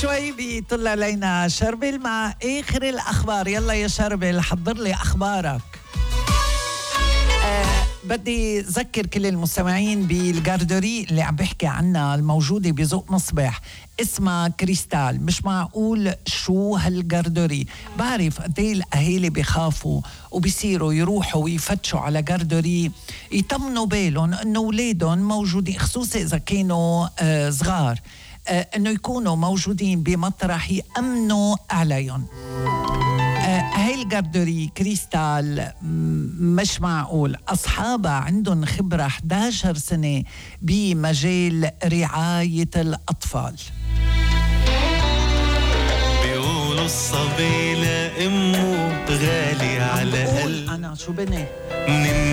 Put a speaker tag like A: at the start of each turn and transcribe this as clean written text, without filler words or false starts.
A: شوي بيطلع علينا شربل مع آخر الأخبار. يلا يا شربل حضر لي أخبارك. بدي أذكر كل المستمعين بالجاردوري اللي عم بحكي عنها الموجودة بذوق مصباح، اسمها كريستال. مش معقول شو هالجاردوري. بعرف قديه الأهالي بيخافوا وبيصيروا يروحوا ويفتشوا على جاردوري يطمنوا بالهم إنه أولادهم موجودين، خصوصا إذا كانوا صغار، إنه يكونوا موجودين بمطرح يأمنوا عليهم. هاي الجاردوري كريستال مش معقول أصحابها عندهم خبرة 11 سنة بمجال رعاية الأطفال.
B: بيقولوا الصبي لأمه غالي على قلب.
A: أنا شو بني